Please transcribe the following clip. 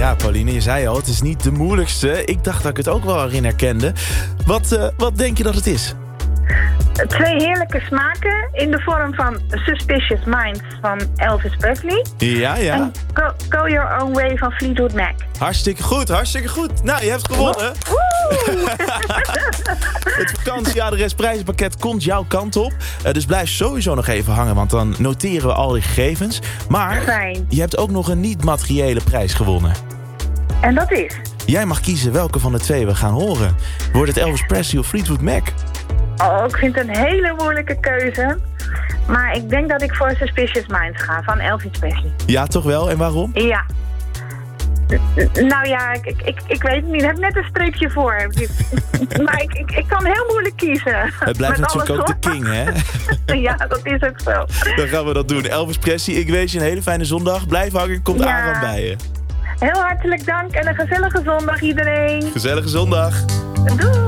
Ja, Pauline, je zei al, het is niet de moeilijkste. Ik dacht dat ik het ook wel erin herkende. Wat denk je dat het is? 2 heerlijke smaken in de vorm van Suspicious Minds van Elvis Presley. Ja. En Go Your Own Way van Fleetwood Mac. Hartstikke goed. Nou, je hebt gewonnen. Het vakantieadres prijzenpakket komt jouw kant op. Dus blijf sowieso nog even hangen, want dan noteren we al die gegevens. Maar Fijn. je hebt ook nog een niet-materiële prijs gewonnen. En dat is? Jij mag kiezen welke van de 2 we gaan horen. Wordt het Elvis Presley of Fleetwood Mac? Oh, ik vind het een hele moeilijke keuze. Maar ik denk dat ik voor Suspicious Minds ga van Elvis Presley. Ja, toch wel? En waarom? Ja. Nou ja, ik weet het niet. Ik heb net een streepje voor. Maar ik kan heel moeilijk kiezen. Het blijft Met natuurlijk ook alles de king, hè? Ja, dat is ook zo. Dan gaan we dat doen. Elvis Presley, ik wens je een hele fijne zondag. Blijf hangen, komt Aaron bij je. Heel hartelijk dank en een gezellige zondag iedereen. Gezellige zondag. Doei!